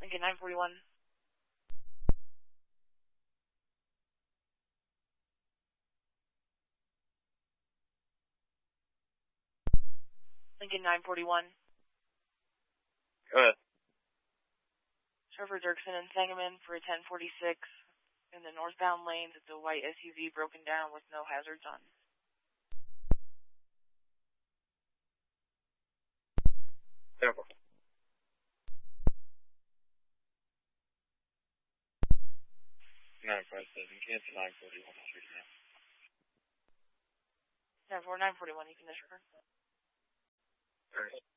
Lincoln 941. Lincoln 941. Go ahead. Trevor Dirksen and Sangamon for a 1046 in the northbound lanes. It's a white SUV broken down with no hazards on. Temple. 957, cancel 941, I'll shoot you now. 941, you can disregard. Alright.